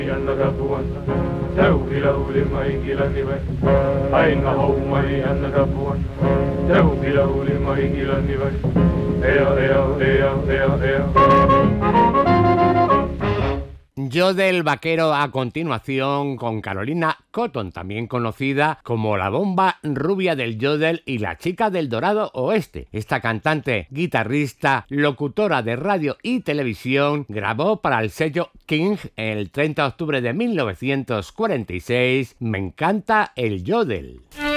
Yodel vaquero a continuación con Carolina Cotton, también conocida como la bomba rubia del yodel y la chica del Dorado Oeste. Esta cantante, guitarrista, locutora de radio y televisión grabó para el sello King el 30 de octubre de 1946 Me encanta el yodel.